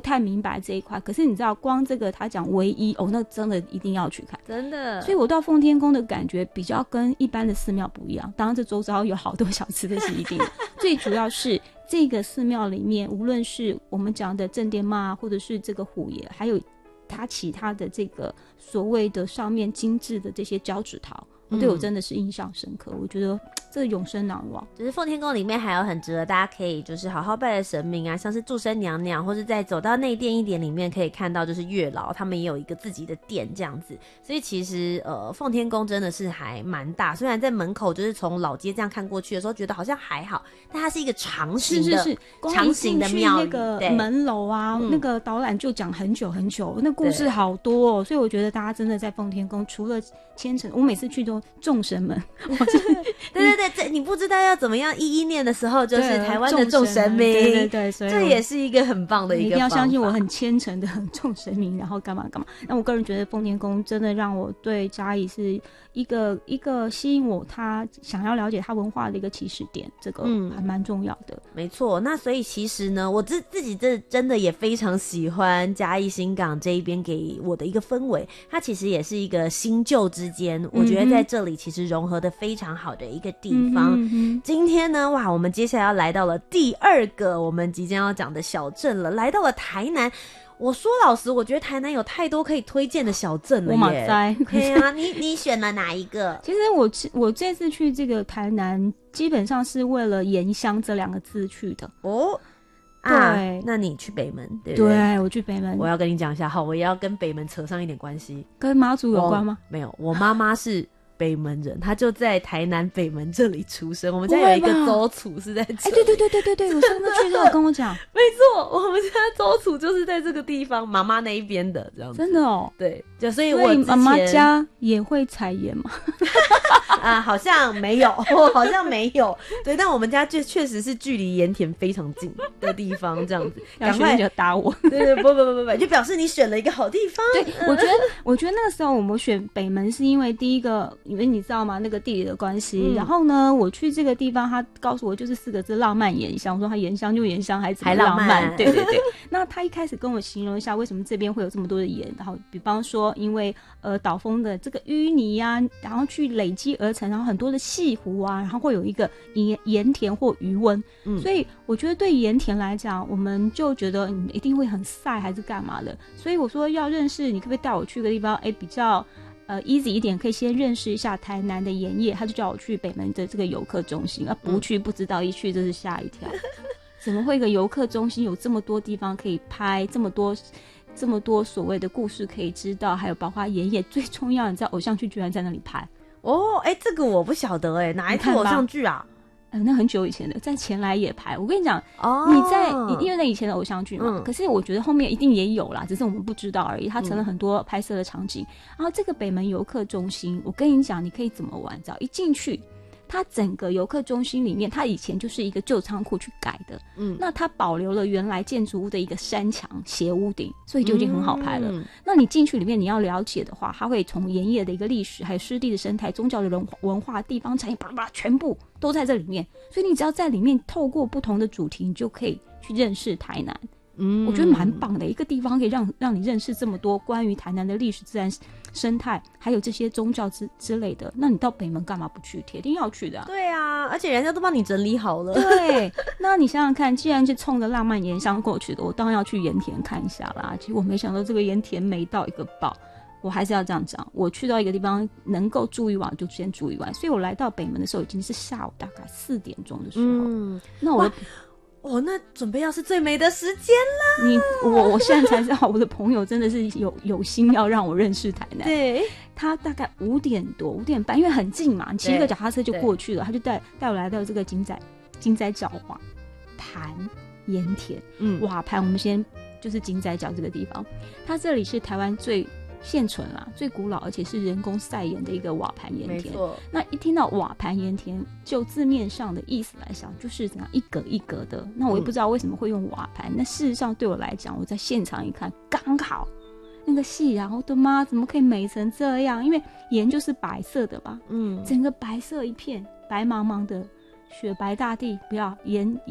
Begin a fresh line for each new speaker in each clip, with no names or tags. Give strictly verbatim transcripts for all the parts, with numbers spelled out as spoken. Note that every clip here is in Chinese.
太明白这一块。可是你知道，光这个他讲唯一哦，那真的一定要去看，
真的。
所以我到奉天宫的感觉比较跟一般的寺庙不一样。当然，这周遭有好多小吃，这是一定的。最主要是这个寺庙里面，无论是我们讲的正殿妈，或者是这个虎爷，还有他其他的这个所谓的上面精致的这些交趾陶，嗯、对我真的是印象深刻。我觉得这个永生难忘。
就是奉天宫里面还有很值得大家可以就是好好拜的神明啊，像是祝生娘娘，或是再走到内殿一点里面可以看到就是月老，他们也有一个自己的殿这样子。所以其实呃奉天宫真的是还蛮大，虽然在门口就是从老街这样看过去的时候觉得好像还好，但它是一个长形的，
是是是，
长形的庙宇，
那个门楼啊，
嗯、
那个导览就讲很久很久，那故事好多哦。所以我觉得大家真的在奉天宫除了虔诚，我每次去都众神们，我
对对对，这你不知道要怎么样一一念的时候，就是台湾的众神明，
对对对，所以
这也是一个很棒的一个方法。
一定要相信我很虔诚的众神明，然后干嘛干嘛。那我个人觉得奉天宫真的让我对嘉义是一个一个吸引我，他想要了解他文化的一个起始点，这个还蛮重要的。
嗯、没错，那所以其实呢，我自自己这真的也非常喜欢嘉义新港这一边给我的一个氛围，它其实也是一个新旧之间，我觉得在这里其实融合的非常好的一个地方。嗯嗯、今天呢，哇，我们接下来要来到了第二个我们即将要讲的小镇了，来到了台南。我说老实，我觉得台南有太多可以推荐的小镇了耶。
我马塞，
对啊，你你选了哪一个？
其实我我这次去这个台南，基本上是为了盐乡这两个字去的。
哦，
对、
啊，那你去北门，对不对？
对，我去北门。
我要跟你讲一下，好，我也要跟北门扯上一点关系。
跟妈祖有关吗？
没有，我妈妈是北门人，他就在台南北门这里出生。我们家有一个周楚是在这里。
哎、欸，对对对对对对，我上次去都有跟我讲。
没错，我们家周楚就是在这个地方，妈妈那一边的这样子。
真的哦。
对，就所以我之前
妈妈家也会采盐吗？
啊，好像没有，我好像没有。对，但我们家就确实是距离盐田非常近的地方，这样子。
赶快就打我。
对对，不不不不不，就表示你选了一个好地方。
对，我觉得，我觉得那个时候我们选北门是因为第一个。因为你知道吗？那个地理的关系、嗯，然后呢，我去这个地方，他告诉我就是四个字：浪漫盐乡。我说他盐乡就盐乡，还怎么浪漫？
还浪漫
对对对。那他一开始跟我形容一下为什么这边会有这么多的盐，然后比方说，因为呃岛风的这个淤泥啊，然后去累积而成，然后很多的细湖啊，然后会有一个盐盐田或余温、嗯。所以我觉得对盐田来讲，我们就觉得你一定会很晒还是干嘛的。所以我说要认识，你可不可以带我去个地方？哎，比较。呃 ，easy 一点，可以先认识一下台南的盐业。他就叫我去北门的这个游客中心，啊，不去不知道，一去就是吓一跳。怎么会一个游客中心有这么多地方可以拍，这么多这么多所谓的故事可以知道，还有包括盐业，最重要，你知道偶像剧居然在那里拍
哦？哎、欸，这个我不晓得哎、欸，哪一套偶像剧啊？
呃，那很久以前的，在前来也拍。我跟你讲，哦，你在因为那以前的偶像剧嘛、嗯，可是我觉得后面一定也有啦，只是我们不知道而已。它成了很多拍摄的场景。嗯、然后这个北门游客中心，我跟你讲，你可以怎么玩？只要一进去，它整个游客中心里面，它以前就是一个旧仓库去改的，嗯，那它保留了原来建筑物的一个山墙、斜屋顶，所以就已经很好拍了。嗯、那你进去里面，你要了解的话，它会从盐业的一个历史，还有湿地的生态、宗教的文文化、地方产业，巴拉巴拉，全部都在这里面。所以你只要在里面透过不同的主题，你就可以去认识台南。嗯，我觉得蛮棒的一个地方，可以让让你认识这么多关于台南的历史、自然生态，还有这些宗教之之类的。那你到北门干嘛不去？铁定要去的、啊。
对啊，而且人家都帮你整理好了。
对，那你想想看，既然是冲着浪漫盐乡过去的，我当然要去盐田看一下啦。其实我没想到这个盐田美到一个爆。我还是要这样讲，我去到一个地方能够住一晚就先住一晚，所以我来到北门的时候已经是下午大概四点钟的时候。嗯，那我。
哦，那准备要是最美的时间啦！
你我我现在才知道，我的朋友真的是有有心要让我认识台南。
对，
他大概五点多、五点半，因为很近嘛，骑一个脚踏车就过去了。他就带带我来到这个金仔金仔角瓦盘盐田，嗯，瓦盘。我们先就是金仔角这个地方，它这里是台湾最现存啦、最古老而且是人工晒盐的一个瓦盘盐田。没错，那一听到瓦盘盐田，就字面上的意思来讲，就是怎样一格一格的。那我也不知道为什么会用瓦盘、嗯、那事实上对我来讲，我在现场一看，刚好那个戏，然后的妈怎么可以美成这样？因为盐就是白色的吧，嗯，整个白色一片，白茫茫的雪白大地，不要盐盐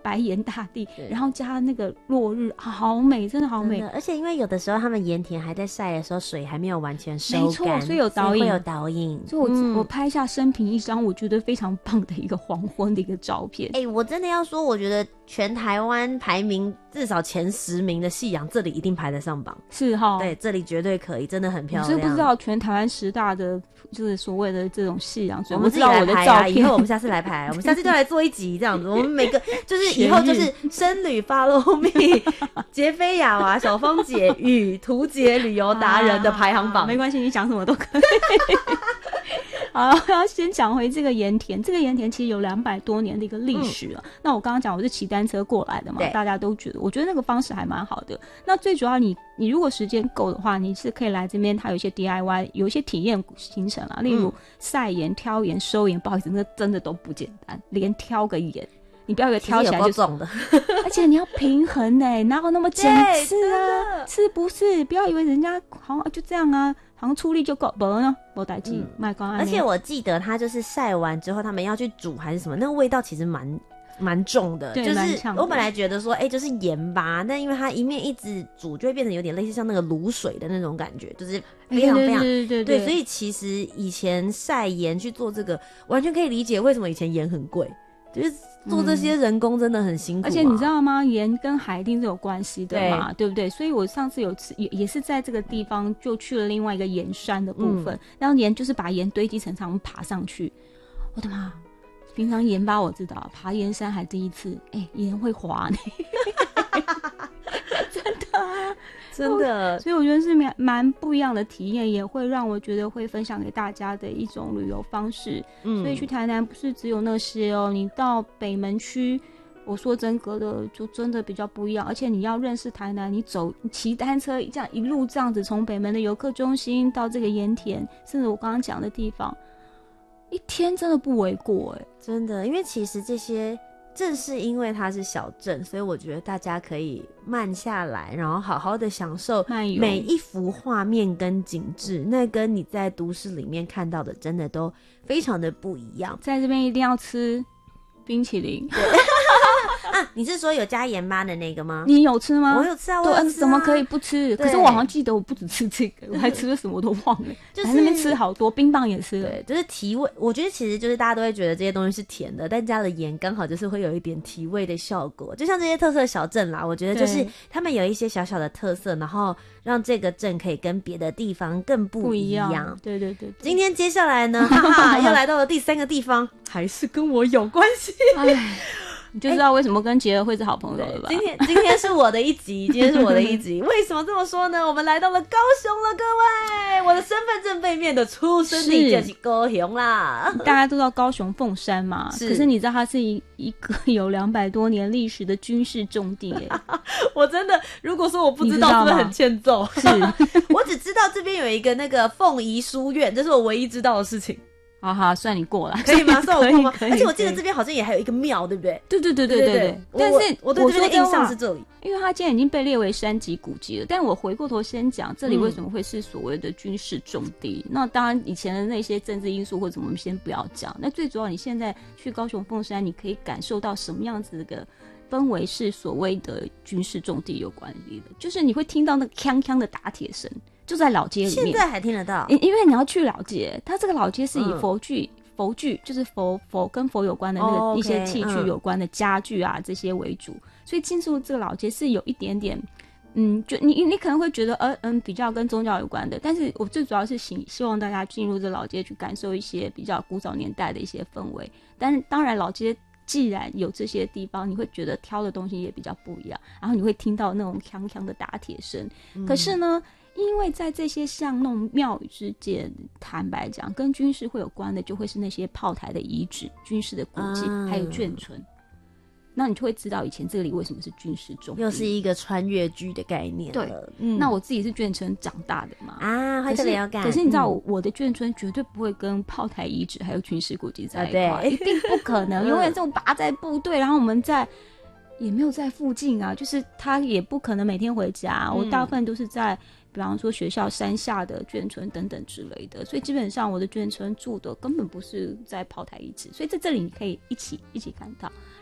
白岩大地，然后加那个落日，好美，真的好美。
而且因为有的时候他们盐田还在晒的时候，水还没有完全收干，
没错，所以有导引，
会有导引。
所以我、嗯、我拍下生平一张我觉得非常棒的一个黄昏的一个照片。
哎、欸，我真的要说，我觉得全台湾排名至少前十名的夕阳，这里一定排得上榜。
是哈，
对，这里绝对可以，真的很漂亮。
我是不知道全台湾十大的就是所谓的这种夕阳，
我们自己来拍啊，以后我们下次来拍，我们下次就来做一集这样子。我们每个就是以后就是僧侣 follow me 杰菲亚娃、小芳姐与图杰旅游达人的排行榜。
啊、没关系，你讲什么都可以。好，我要先讲回这个盐田。这个盐田其实有两百多年的一个历史了、嗯。那我刚刚讲我是骑单车过来的嘛，大家都觉得，我觉得那个方式还蛮好的。那最主要你，你如果时间够的话，你是可以来这边，它有一些 D I Y， 有一些体验行程啊，例如晒盐、挑盐、收盐。不好意思，那真的都不简单，连挑个盐。你不要以为挑起来就是
重的，
而且你要平衡呢、欸，哪有那么简是啊？是不是？不要以为人家好像就这样啊，好像出力就够，不呢，没代志，卖光。
而且我记得它就是晒完之后，他们要去煮还是什么，那个味道其实蛮蛮重的。
对，
就是我本来觉得说，哎、欸，就是盐巴，但因为它一面一直煮，就会变成有点类似像那个卤水的那种感觉，就是非常非常
对对对 对,
对。所以其实以前晒盐去做这个，完全可以理解为什么以前盐很贵。就是做这些人工真的很辛苦、啊嗯、
而且你知道吗？盐跟海一定是有关系的嘛， 对, 对不对？所以我上次有次也也是在这个地方就去了另外一个盐山的部分，嗯、然后盐就是把盐堆积成长爬上去。我的妈！平常盐巴我知道，爬盐山还第一次，哎、欸，盐会滑呢。真的啊，
真的，
所以我觉得是蛮蛮不一样的体验，也会让我觉得会分享给大家的一种旅游方式。嗯，所以去台南不是只有那些哦，你到北门区，我说真格的就真的比较不一样，而且你要认识台南，你走骑单车这样一路这样子从北门的游客中心到这个盐田，甚至我刚刚讲的地方，一天真的不为过哎，
真的，因为其实这些。正是因为它是小镇，所以我觉得大家可以慢下来，然后好好的享受每一幅画面跟景致，那跟你在都市里面看到的真的都非常的不一样。
在这边一定要吃冰淇淋。
啊，你是说有加盐巴的那个吗？
你有吃吗？
我有吃啊，我有吃啊，
怎么可以不吃？可是我好像记得我不只吃这个，我还吃了什么我都忘了。就是在那边吃好多，冰棒也吃了。
对，就是提味。我觉得其实就是大家都会觉得这些东西是甜的，但加了盐刚好就是会有一点提味的效果。就像这些特色小镇啦，我觉得就是他们有一些小小的特色，然后让这个镇可以跟别的地方更不一样。
不一样对, 对对对。
今天接下来呢，哈哈，又来到了第三个地方，还是跟我有关系。
哎。你就知道为什么跟杰儿会是好朋友了吧？
今天今天是我的一集，今天是我的一集。为什么这么说呢？我们来到了高雄了，各位，我的身份证背面的出生地就是高雄啦。
大家都知道高雄凤山嘛，是可是你知道它是一一个有两百多年历史的军事重地耶。
我真的，如果说我不知道，是不是很欠揍？
是
我只知道这边有一个那个凤仪书院，这是我唯一知道的事情。
好好，算你过了，
可以吗？算我过吗？而且我记得这边好像也还有一个庙，对不对？
对对对对对 对, 對。但是
我对这边的印象是这里，
因为它今天已经被列为山级古迹了。但我回过头先讲，这里为什么会是所谓的军事重地？嗯、那当然，以前的那些政治因素或者我们先不要讲。那最主要，你现在去高雄凤山，你可以感受到什么样子的氛围是所谓的军事重地有关系的，就是你会听到那个锵锵的打铁声，就在老街里面。
现在还听得到，
因为你要去老街，它这个老街是以佛具。嗯佛具就是佛佛跟佛有关的那个一些器具有关的家具啊、嗯、这些为主，所以进入这个老街是有一点点，嗯，就你你可能会觉得呃嗯比较跟宗教有关的，但是我最主要是希希望大家进入这老街去感受一些比较古早年代的一些氛围。但是当然老街既然有这些地方，你会觉得挑的东西也比较不一样，然后你会听到那种锵锵的打铁声、嗯。可是呢？因为在这些巷弄庙宇之间，坦白讲，跟军事会有关的，就会是那些炮台的遗址、军事的古迹，嗯、还有眷村。那你就会知道以前这里为什么是军事重地，
又是一个穿越剧的概念了。
对，嗯、那我自己是眷村长大的嘛，
啊，会特别有感。
可是你知道我，我的眷村绝对不会跟炮台遗址还有军事古迹在一块、啊，一定不可能，永远这种拔在部队，然后我们在。也没有在附近啊，就是他也不可能每天回家、嗯、我大部分都是在比方说学校山下的眷村等等之类的，所以基本上我的眷村住的根本不是在炮台遗址，所以在这里你可以一起一起看到。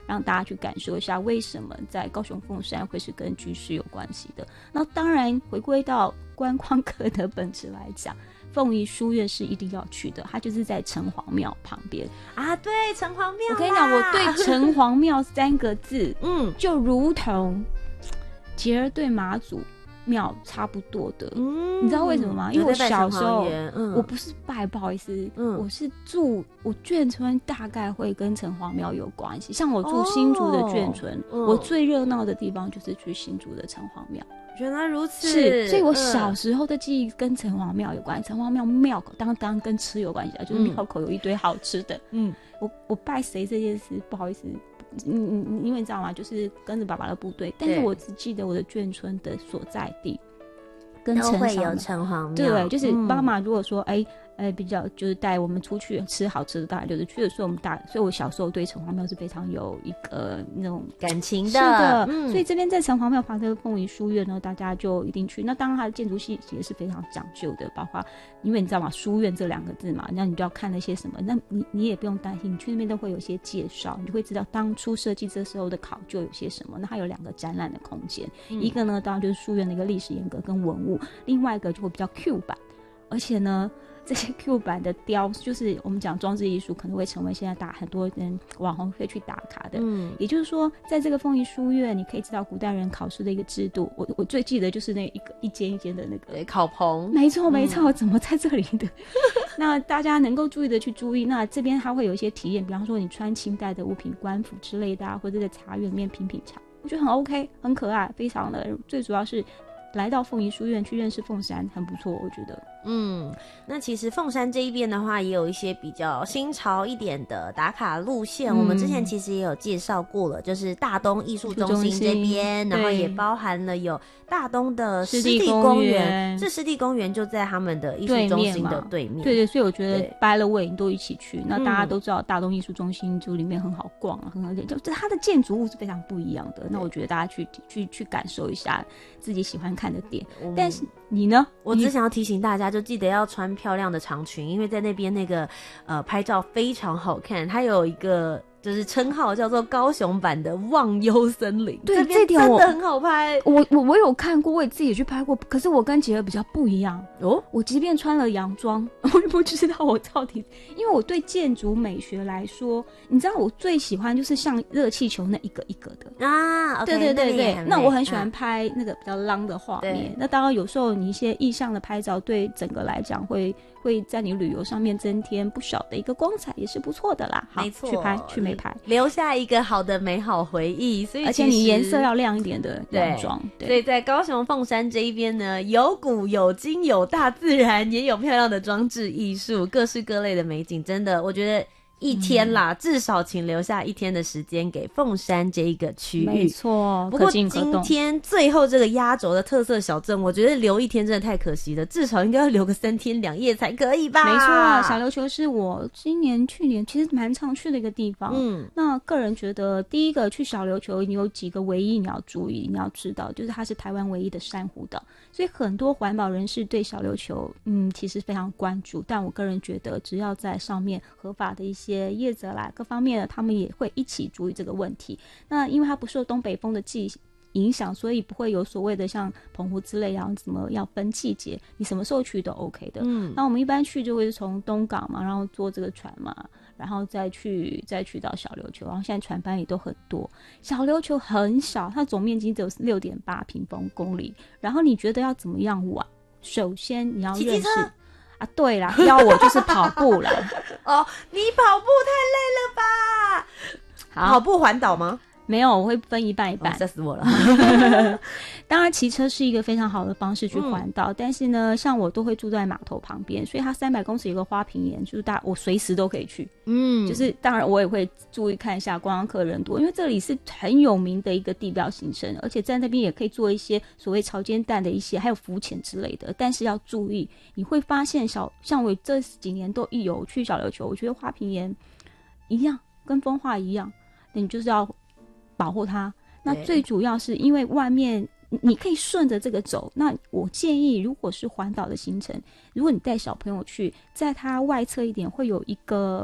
让大家去感受一下为什么在高雄凤山会是跟居士有关系的。那当然回归到观光客的本质来讲，凤仪书院是一定要去的，它就是在城隍庙旁边
啊。对，城隍庙。
我跟你讲，我对城隍庙三个字，嗯，就如同杰儿对妈祖庙差不多的。嗯，你知道为什么吗？因为我小时候，嗯、我不是拜，不好意思，嗯、我是住我眷村，大概会跟城隍庙有关系。像我住新竹的眷村，哦、我最热闹的地方就是去新竹的城隍庙。
原来如此，
是，所以我小时候的记忆跟城隍庙有关系。城隍庙庙口当当跟吃有关系啊，就是庙口有一堆好吃的。嗯，我我拜谁这件事，不好意思，嗯嗯，因为你知道吗？就是跟着爸爸的部队，但是我只记得我的眷村的所在地跟城
都会有城隍庙。
对，就是妈妈如果说哎。嗯呃，比较就是带我们出去吃好吃的，当然就是去的时候我们大，所以我小时候对城隍庙是非常有一个那种
感情的。
是的，嗯、所以这边在城隍庙旁的凤仪书院呢，大家就一定去。那当然它的建筑系也是非常讲究的，包括因为你知道吗，书院这两个字嘛，那你就要看那些什么，那你你也不用担心，你去那边都会有一些介绍，你就会知道当初设计这时候的考究有些什么。那它有两个展览的空间，嗯、一个呢当然就是书院的一个历史沿革跟文物，另外一个就会比较 Q 版，而且呢。这些 Q 版的雕，就是我们讲装置艺术，可能会成为现在大很多人网红会去打卡的。嗯，也就是说，在这个凤仪书院，你可以知道古代人考试的一个制度。我我最记得就是那一个一间一间的那个
考棚，
没错没错，嗯、怎么在这里的？那大家能够注意的去注意。那这边它会有一些体验，比方说你穿清代的物品、官服之类的啊，或者在茶园里面品品茶，我觉得很 OK， 很可爱，非常的。最主要是来到凤仪书院去认识凤山，很不错，我觉得。
嗯，那其实凤山这一边的话，也有一些比较新潮一点的打卡路线。嗯、我们之前其实也有介绍过了，就是大东艺术中心这边，然后也包含了有大东的湿地公园。这湿地公园就在他们的艺术中心的对面。
对对，所以我觉得 by the way 都一起去。那大家都知道大东艺术中心就里面很好逛啊，很好，就它的建筑物是非常不一样的。那我觉得大家去去去感受一下自己喜欢看的点。嗯、但是你呢？
我只想要提醒大家，就记得要穿漂亮的长裙，因为在那边那个呃拍照非常好看，它有一个就是称号叫做高雄版的忘忧森林。
对，
这点真的很好拍。
我我我有看过，我也自己也去拍过，可是我跟杰儿比较不一样哦。我即便穿了洋装，我也不知道我到底，因为我对建筑美学来说，你知道我最喜欢就是像热气球那一个一个的
啊。
对对对对，那, 那我很喜欢拍那个比较浪的画面。那当然有时候你一些意象的拍照，对整个来讲会会在你旅游上面增添不少的一个光彩，也是不错的啦。
没错，
去拍去美拍，
留下一个好的美好回忆。所以
而且你颜色要亮一点的洋装。对，
所以在高雄凤山这一边呢，有古有今有大自然，也有漂亮的装置艺术，各式各类的美景，真的我觉得一天啦、嗯、至少请留下一天的时间给凤山这一个区域。
没错，
不过今天最后这个压轴的特色小镇，我觉得留一天真的太可惜了，至少应该要留个三天两夜才可以吧。
没错，小琉球是我今年去年其实蛮常去的一个地方。嗯，那个人觉得第一个去小琉球你有几个唯一你要注意你要知道，就是它是台湾唯一的珊瑚岛，所以很多环保人士对小琉球嗯其实非常关注，但我个人觉得只要在上面合法的一些业者啦各方面的，他们也会一起注意这个问题。那因为它不受东北风的季影响，所以不会有所谓的像澎湖之类啊怎么要分季节，你什么时候去都 OK 的。嗯，那我们一般去就会从东港嘛，然后坐这个船嘛，然后再去再去到小琉球，然后现在船班也都很多。小琉球很小，它总面积只有 六点八平方公里，然后你觉得要怎么样玩？首先你要认识啊，对啦，要我就是跑步啦。
哦，你跑步太累了吧？跑步环岛吗？
没有，我会分一半一半。
吓、哦、死我了！
当然，骑车是一个非常好的方式去环岛、嗯，但是呢，像我都会住在码头旁边，所以它三百公尺有个花瓶岩，就是大我随时都可以去。嗯，就是当然我也会注意看一下观光客人多，因为这里是很有名的一个地标行程，而且在那边也可以做一些所谓潮间带的一些，还有浮潜之类的。但是要注意，你会发现小像我这几年都一有去小琉球，我觉得花瓶岩一样，跟风化一样，你就是要保护它。那最主要是因为外面你可以顺着这个走，那我建议如果是环岛的行程，如果你带小朋友去，在它外侧一点会有一个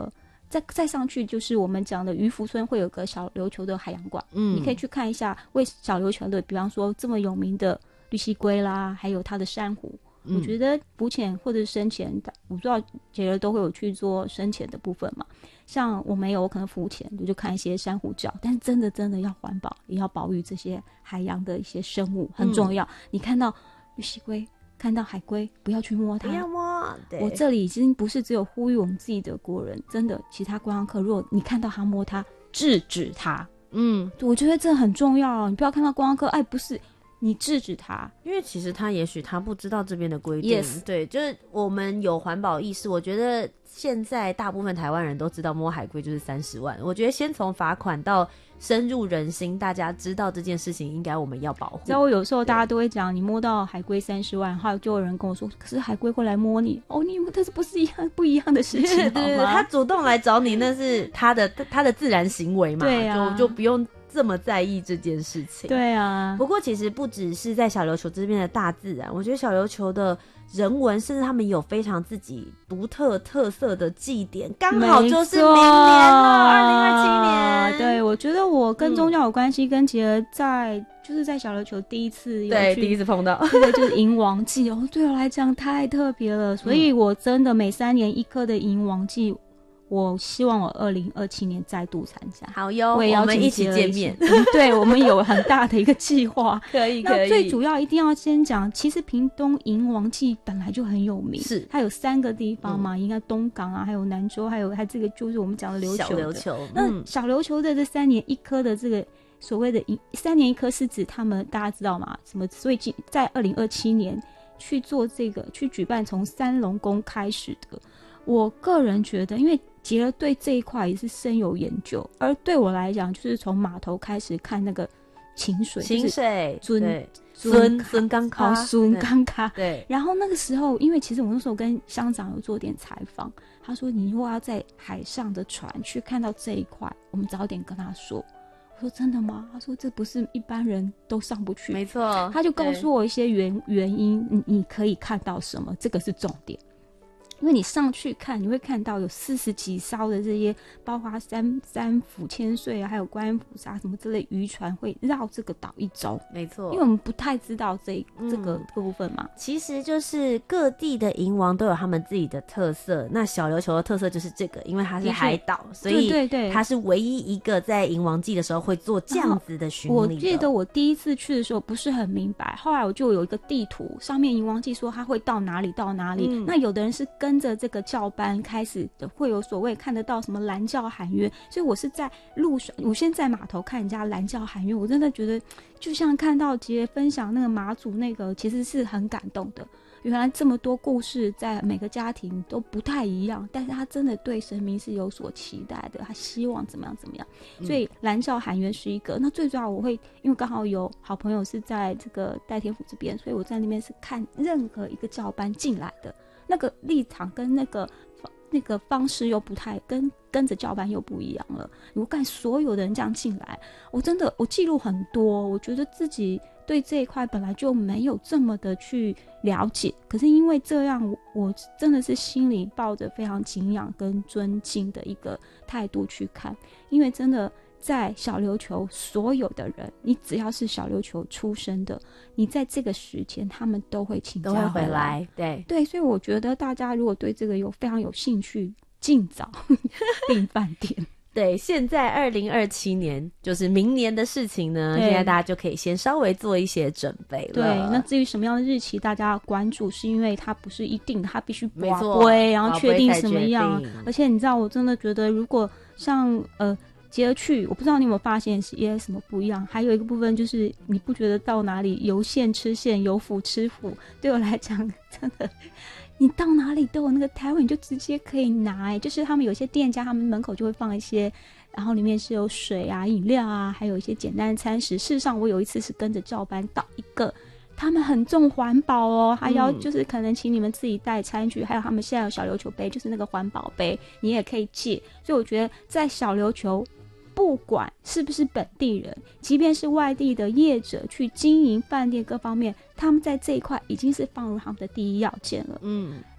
再再上去就是我们讲的渔夫村会有个小琉球的海洋馆，嗯，你可以去看一下为小琉球的，比方说这么有名的绿蜥龟啦，还有它的珊瑚。我觉得浮潜或者深潜，我不知道杰儿都会有去做深潜的部分嘛。像我没有，我可能浮潜，我就看一些珊瑚礁。但是真的真的要环保，也要保育这些海洋的一些生物，很重要。嗯、你看到绿蜥龟，看到海龟，不要去摸它，
不要摸。对，
我这里已经不是只有呼吁我们自己的国人，真的，其他观光客，如果你看到他摸它，制止他。嗯，我觉得这很重要。你不要看到观光客，哎，不是。你制止他，
因为其实他也许他不知道这边的规定。Yes， 对，就是我们有环保意识。我觉得现在大部分台湾人都知道摸海龟就是三十万。我觉得先从罚款到深入人心，大家知道这件事情，应该我们要保护。
知道我有时候大家都会讲，你摸到海龟三十万，还有就有人跟我说，可是海龟会来摸你哦，你这是不是一样不一样的事情？
对，他主动来找你，那是他的他的自然行为嘛，
对啊，
就就不用这么在意这件事情。
对啊，
不过其实不只是在小琉球这边的大自然，我觉得小琉球的人文，甚至他们有非常自己独特特色的祭典，刚好就是明年了，二零二七年。
对，我觉得我跟宗教有关系，嗯、跟杰儿在就是在小琉球第一次有
对第一次碰到，
这个就是迎王祭哦，对我来讲太特别了，所以我真的每三年一颗的迎王祭。我希望我二零二七年再度参加。
好哟，我也要我们一起见面。
对，我们有很大的一个计划。
可以可以。
那最主要一定要先讲，其实屏东迎王祭本来就很有名，
是
它有三个地方嘛，嗯、应该东港啊，还有南州，还有还有这个就是我们讲的琉球的。
小琉球。
那小琉球的这三年一颗的这个所谓的三年一颗是指他们大家知道吗？什么？所以在二零二七年去做这个去举办从三龙宫开始的。我个人觉得，因为杰儿对这一块也是深有研究，而对我来讲，就是从码头开始看那个清水，
清水
尊
尊尊刚卡，
尊刚卡。
对。
然后那个时候，因为其实我那时候跟乡长有做点采访，他说你如果要在海上的船去看到这一块，我们早点跟他说。我说真的吗？他说这不是一般人都上不去。
没错。
他就告诉我一些原原因，你你可以看到什么，这个是重点。因为你上去看，你会看到有四十几艘的这些，包括三三府千岁啊，还有观音菩萨什么之类渔船会绕这个岛一周。
没错，
因为我们不太知道这这个、嗯、这个部分嘛。
其实就是各地的迎王都有他们自己的特色。那小琉球的特色就是这个，因为它是海岛，所以
对对对，
它是唯一一个在迎王祭的时候会做这样子的巡礼的。
我记得我第一次去的时候不是很明白，后来我就有一个地图，上面迎王祭说它会到哪里到哪里。嗯、那有的人是跟着这个教班开始的，会有所谓看得到什么蓝教喊约，所以我是在路上，我先在码头看人家蓝教喊约，我真的觉得就像看到杰分享那个马祖那个，其实是很感动的。原来这么多故事在每个家庭都不太一样，但是他真的对神明是有所期待的，他希望怎么样怎么样。所以蓝教喊约是一个，那最主要我会因为刚好有好朋友是在这个代天府这边，所以我在那边是看任何一个教班进来的那个立场跟那个那个方式又不太跟跟着教班又不一样了。我看所有的人这样进来，我真的我记录很多，我觉得自己对这一块本来就没有这么的去了解，可是因为这样，我我真的是心里抱着非常敬仰跟尊敬的一个态度去看，因为真的在小琉球所有的人，你只要是小琉球出生的，你在这个时间他们都会请假回来，
都会回来。对
对，所以我觉得大家如果对这个有非常有兴趣，尽早订饭店。
对，现在二零二七年就是明年的事情呢，现在大家就可以先稍微做一些准备了。
对，那至于什么样的日期大家要关注，是因为它不是一定，它必须拔杯，然后确定什么样。而且你知道，我真的觉得，如果像呃杰儿去，我不知道你有没有发现也什么不一样。还有一个部分就是，你不觉得到哪里有馅吃馅，有腐吃腐？对我来讲，真的。你到哪里都有那个台湾，你就直接可以拿、欸、就是他们有些店家他们门口就会放一些，然后里面是有水啊饮料啊，还有一些简单的餐食。事实上我有一次是跟着教班到一个，他们很重环保哦，还要就是可能请你们自己带餐具、嗯、还有他们现在有小琉球杯，就是那个环保杯你也可以借。所以我觉得在小琉球不管是不是本地人，即便是外地的业者去经营饭店各方面，他们在这一块已经是放入他们的第一要件了。嗯，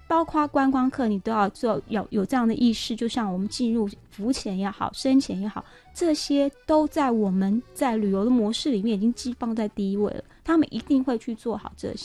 包括观光客你都要做有有这样的意识，就像我们进入浮潜也好深潜也好，这些都在我们在旅游的模式里面已经寄放在第一位了，他们一定会去做好这些。